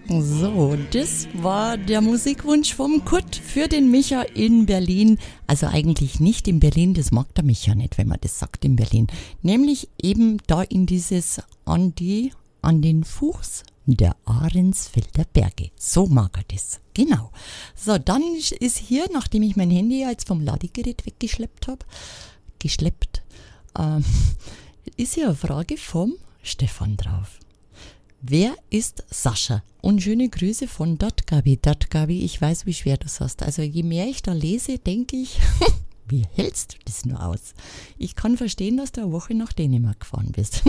So, das war der Musikwunsch vom Kurt für den Micha in Berlin. Also eigentlich nicht in Berlin, das mag der Micha nicht, wenn man das sagt in Berlin. Nämlich eben da in dieses an den Fuß der Ahrensfelder Berge. So mag er das. Genau. So, dann ist hier, nachdem ich mein Handy jetzt vom Ladegerät weggeschleppt habe, ist hier eine Frage vom Stefan drauf. Wer ist Sascha? Und schöne Grüße von Gabi. Gabi, ich weiß, wie schwer du es hast. Also je mehr ich da lese, denke ich, wie hältst du das nur aus? Ich kann verstehen, dass du eine Woche nach Dänemark gefahren bist.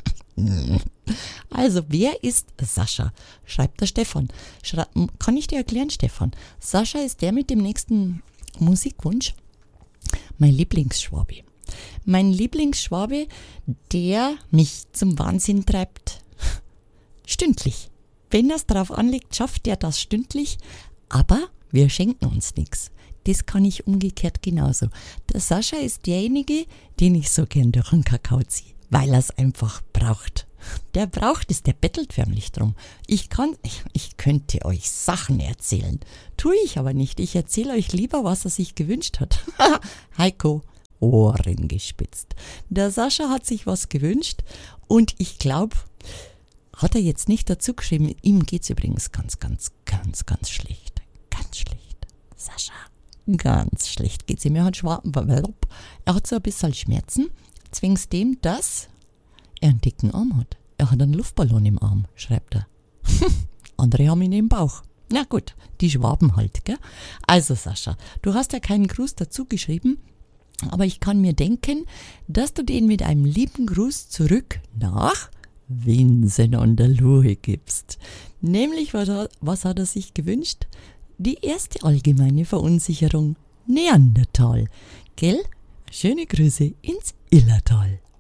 Also, wer ist Sascha? Schreibt der Stefan. Kann ich dir erklären, Stefan? Sascha ist der mit dem nächsten Musikwunsch. Mein Lieblingsschwabe. Mein Lieblingsschwabe, der mich zum Wahnsinn treibt. Stündlich. Wenn er es drauf anlegt, schafft er das stündlich. Aber wir schenken uns nichts. Das kann ich umgekehrt genauso. Der Sascha ist derjenige, den ich so gern durch den Kakao ziehe, weil er es einfach braucht. Der braucht es, der bettelt förmlich drum. Ich könnte euch Sachen erzählen. Tue ich aber nicht. Ich erzähle euch lieber, was er sich gewünscht hat. Heiko, Ohren gespitzt. Der Sascha hat sich was gewünscht und ich glaube, hat er jetzt nicht dazu geschrieben, ihm geht's übrigens ganz schlecht. Ganz schlecht. Sascha, ganz schlecht geht's ihm. Er hat so ein bisschen Schmerzen, zwingst dem, dass er einen dicken Arm hat. Er hat einen Luftballon im Arm, schreibt er. Andere haben ihn im Bauch. Na gut, die Schwaben halt, gell? Also Sascha, du hast ja keinen Gruß dazu geschrieben, aber ich kann mir denken, dass du den mit einem lieben Gruß zurück nach Winsen an der Luhe gibst. Nämlich, was hat er sich gewünscht? Die erste allgemeine Verunsicherung. Neandertal. Gell? Schöne Grüße ins Illertal.